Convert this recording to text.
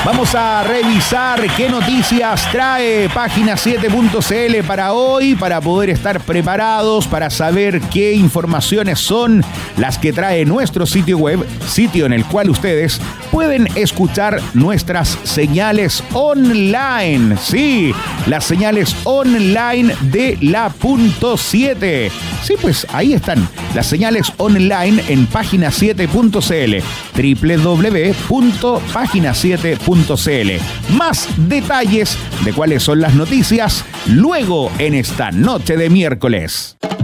Vamos a revisar qué noticias trae Página 7.cl para hoy, para poder estar preparados, para saber qué informaciones son las que trae nuestro sitio web, sitio en el cual ustedes pueden escuchar nuestras señales online. Sí, las señales online de la punto 7. Sí, pues ahí están las señales online en Página 7.cl, www.pagina7.cl. Más detalles de cuáles son las noticias luego en esta noche de miércoles.